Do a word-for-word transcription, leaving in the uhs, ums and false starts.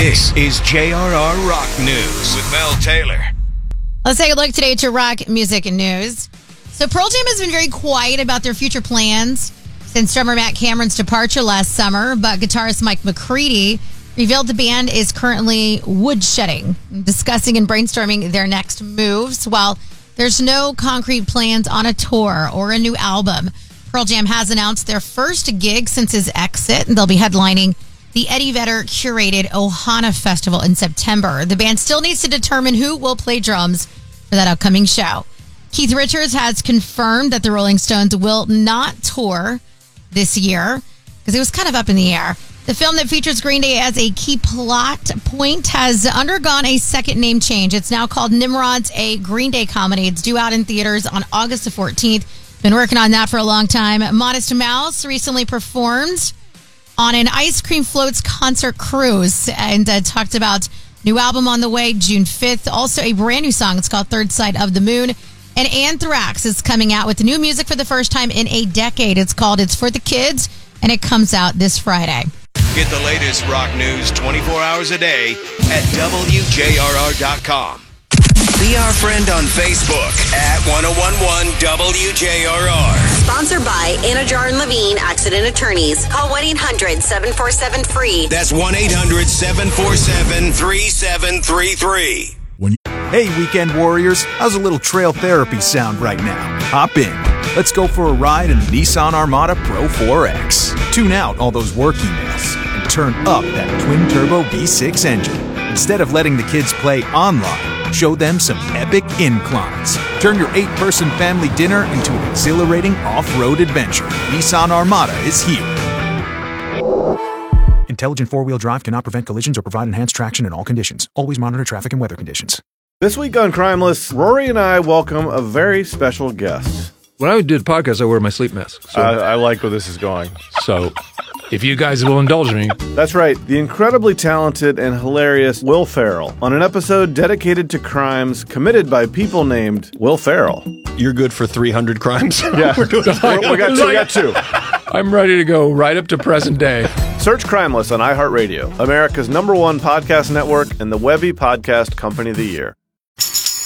This is J R R Rock News with Mel Taylor. Let's take a look today to rock music and news. So Pearl Jam has been very quiet about their future plans since drummer Matt Cameron's departure last summer, but guitarist Mike McCready revealed the band is currently woodshedding, discussing and brainstorming their next moves. While there's no concrete plans on a tour or a new album, Pearl Jam has announced their first gig since his exit, and they'll be headlining the Eddie Vedder curated Ohana Festival in September. The band still needs to determine who will play drums for that upcoming show. Keith Richards has confirmed that the Rolling Stones will not tour this year because it was kind of up in the air. The film that features Green Day as a key plot point has undergone a second name change. It's now called Nimrod's A Green Day Comedy. It's due out in theaters on August the fourteenth. Been working on that for a long time. Modest Mouse recently performed on an Ice Cream Floats concert cruise and uh, talked about new album on the way June fifth. Also a brand new song. It's called Third Side of the Moon. And Anthrax is coming out with new music for the first time in a decade. It's called It's for the Kids, and it comes out this Friday. Get the latest rock news twenty-four hours a day at W J R R dot com. Be our friend on Facebook at ten eleven W J R R. Sponsored by Anajar and Levine Accident Attorneys. Call one eight hundred seven four seven free. That's one eight hundred seven four seven three seven three three. Hey, weekend warriors, how's a little trail therapy sound right now? Hop in. Let's go for a ride in the Nissan Armada Pro four X. Tune out all those work emails and turn up that twin-turbo V six engine. Instead of letting the kids play online, show them some epic inclines. Turn your eight-person family dinner into an exhilarating off-road adventure. Nissan Armada is here. Intelligent four-wheel drive cannot prevent collisions or provide enhanced traction in all conditions. Always monitor traffic and weather conditions. This week on Crimeless, Rory and I welcome a very special guest. When I do the podcast, I wear my sleep mask. So, I, I like where this is going. so if you guys will indulge me. That's right, the incredibly talented and hilarious Will Ferrell on an episode dedicated to crimes committed by people named Will Ferrell. You're good for three hundred crimes? Yeah, we got two. We got two. I'm ready to go right up to present day. Search Crimeless on iHeartRadio, America's number one podcast network and the Webby Podcast Company of the Year.